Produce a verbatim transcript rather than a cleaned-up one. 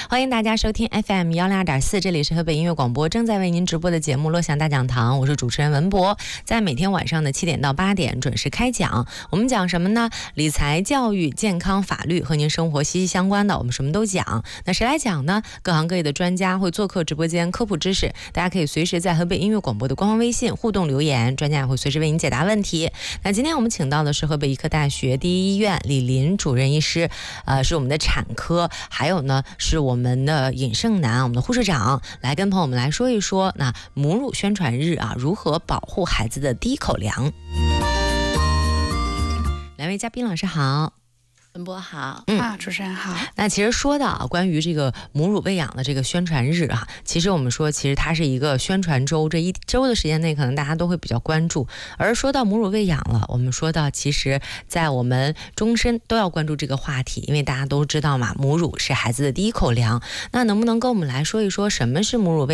欢迎大家收听 F M 幺零二点四，这里是河北音乐广播正在为您直播的节目《乐享大讲堂》，我是主持人文博，在每天晚上的七点到八点准时开讲。我们讲什么呢？理财、教育、健康、法律，和您生活息息相关的，我们什么都讲。那谁来讲呢？各行各业的专家会做客直播间科普知识，大家可以随时在河北音乐广播的官方微信互动留言，专家也会随时为您解答问题。那今天我们请到的是河北医科大学第一医院李林主任医师，呃，是我们的产科，还有呢是我们的尹胜男，我们的护士长，来跟朋友们来说一说，那母乳宣传日啊，如何保护孩子的第一口粮。两位嘉宾老师好。 文博好， 嗯啊，主持人好。 那其实说到啊，关于这个母乳喂养的这个宣传日啊，其实我们说，其实它是一个宣传周，这一周的时间内，可能大家都会比较关注。而说到母乳喂养了，我们说到，其实在我们终身都要关注这个话题，因为大家都知道嘛，母乳是孩子的第一口粮。那能不能跟我们来说一说，什么是母乳喂养？